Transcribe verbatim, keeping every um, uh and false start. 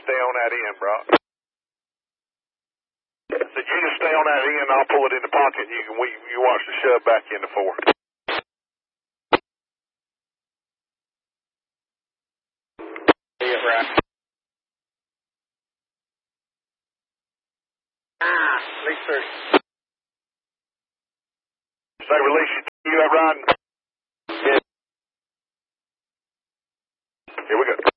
stay on that end, bro. I said, you just stay on that end, I'll pull it in the pocket, and you can we, you watch the shove back into four. Yeah, right. Ah, release thirty. Say, release you, you have riding. Yeah. Here we go.